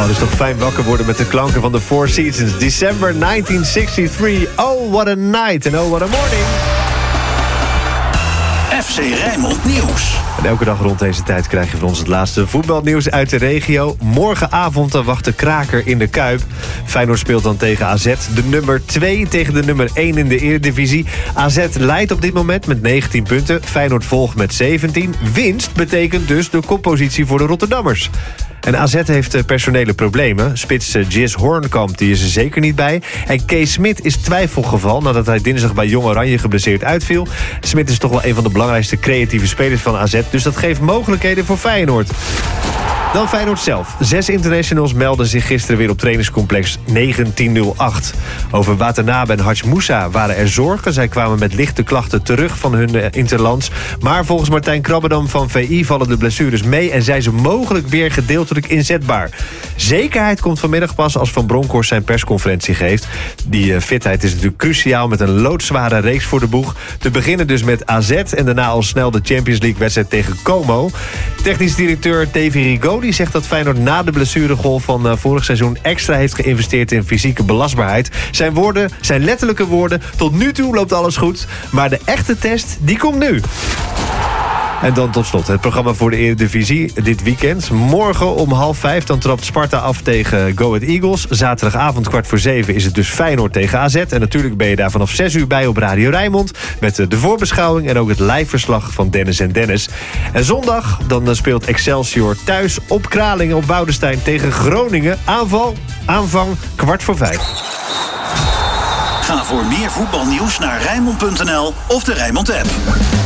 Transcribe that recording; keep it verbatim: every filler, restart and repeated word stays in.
dus toch fijn wakker worden met de klanken van de Four Seasons. December negentien drieënzestig. Oh, what a night and oh, what a morning. F C Rijnmond Nieuws. En elke dag rond deze tijd krijg je van ons het laatste voetbalnieuws uit de regio. Morgenavond dan wacht de kraker in de Kuip. Feyenoord speelt dan tegen A Z. De nummer twee tegen de nummer één in de Eredivisie. A Z leidt op dit moment met negentien punten. Feyenoord volgt met zeventien. Winst betekent dus de koppositie voor de Rotterdammers. En A Z heeft personele problemen. Spits Jis Hoornkamp die is er zeker niet bij. En Kees Smit is twijfelgeval nadat hij dinsdag bij Jong Oranje geblesseerd uitviel. Smit is toch wel een van de belangrijkste creatieve spelers van A Z. Dus dat geeft mogelijkheden voor Feyenoord. Dan Feyenoord zelf. Zes internationals melden zich gisteren weer op trainingscomplex negentien nul acht. Over Watanabe en Hadj Moussa waren er zorgen. Zij kwamen met lichte klachten terug van hun interlands. Maar volgens Martijn Krabbedam van V I vallen de blessures mee en zijn ze mogelijk weer gedeeltelijk inzetbaar. Zekerheid komt vanmiddag pas als Van Bronckhorst zijn persconferentie geeft. Die fitheid is natuurlijk cruciaal met een loodzware reeks voor de boeg. Te beginnen dus met A Z en daarna al snel de Champions League wedstrijd tegen Como. Technisch directeur Davy Rigoni die zegt dat Feyenoord na de blessuregolf van vorig seizoen extra heeft geïnvesteerd in fysieke belastbaarheid. Zijn woorden, zijn letterlijke woorden, tot nu toe loopt alles goed, maar de echte test, die komt nu. En dan tot slot het programma voor de Eredivisie dit weekend. Morgen om half vijf dan trapt Sparta af tegen Go Ahead Eagles. Zaterdagavond kwart voor zeven is het dus Feyenoord tegen A Z. En natuurlijk ben je daar vanaf zes uur bij op Radio Rijnmond met de voorbeschouwing en ook het liveverslag van Dennis en Dennis. En zondag dan speelt Excelsior thuis op Kralingen op Woudenstein tegen Groningen. Aanval, aanvang kwart voor vijf. Ga voor meer voetbalnieuws naar Rijnmond punt n l of de Rijnmond app.